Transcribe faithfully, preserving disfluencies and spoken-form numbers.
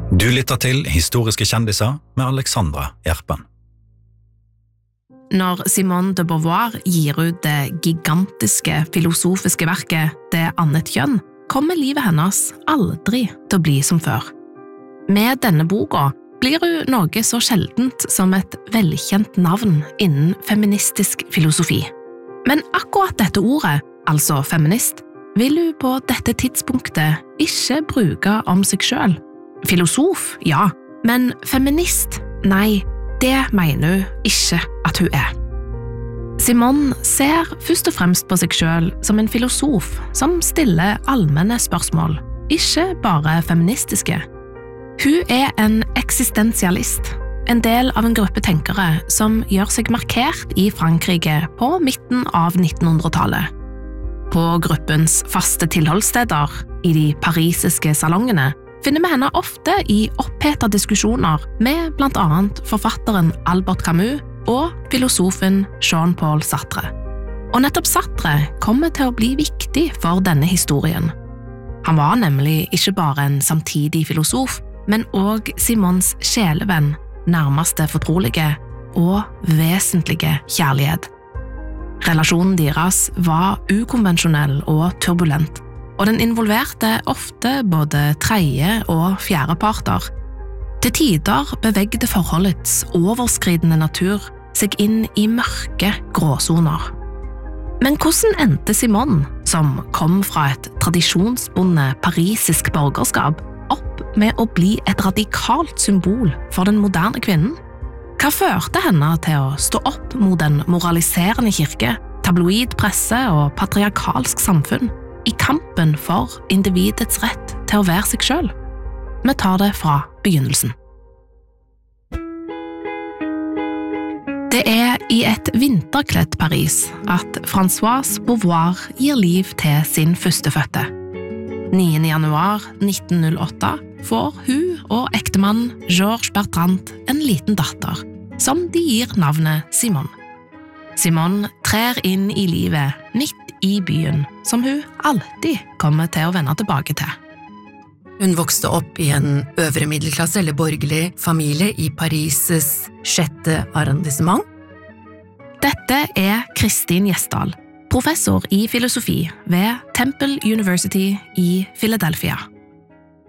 Du lytter til Historiske kjendiser med Alexandra Gjerpen. Når Simone de Beauvoir gir ut det gigantiske filosofiske verket Det annet kjønn, kommer livet hennes aldri til å bli som før. Med denne boka blir hun noe så sjeldent som et velkjent navn innen feministisk filosofi. Men akkurat dette ordet, altså feminist, vil hun på dette tidspunktet ikke bruke om seg selv. Filosof, ja, men feminist, nei, det mener hun ikke at hun er. Simone ser først og fremst på seg selv som en filosof som stiller allmenne spørsmål, ikke bare feministiske. Hun er en eksistensialist, en del av en gruppe tenkere som gjør seg markert i Frankrike på midten av nittenhundretallet. På gruppens faste tilholdssteder, i de parisiske salongene, finner vi henne ofte i oppheta diskusjoner med blant annet forfatteren Albert Camus og filosofen Jean-Paul Sartre. Og nettopp Sartre kommer til å bli viktig for denne historien. Han var nemlig ikke bare en samtidig filosof, men også Simons sjelevenn, nærmeste fortrolige og vesentlige kjærlighet. Relasjonen deres var ukonvensjonell og turbulent, og den involverte ofte både tredje- og fjerdeparter. Til tider bevegde forholdets overskridende natur seg inn i mørke gråsoner. Men hvordan endte Simone, som kom fra et tradisjonsbundet parisisk borgerskap, opp med å bli et radikalt symbol for den moderne kvinnen? Hva førte henne til å stå opp mot en moraliserende kirke, tabloid presse og patriarkalsk samfunn, i kampen for individets rett til å være seg selv? Vi tar det fra begynnelsen. Det er i et vinterkledt Paris at Françoise Beauvoir gir liv til sin førstefødte. niende januar nitten null åtte får hun og ektemannen Georges Bertrand en liten datter, som de gir navnet Simone. Simone trer inn i livet midt i byen, som hun alltid kommer til å vende tilbake til. Hun vokste opp i en øvre middelklasse eller borgerlig familie i Paris' sjette arrondissement. Dette er Kristin Gjesdal, professor i filosofi ved Temple University i Philadelphia.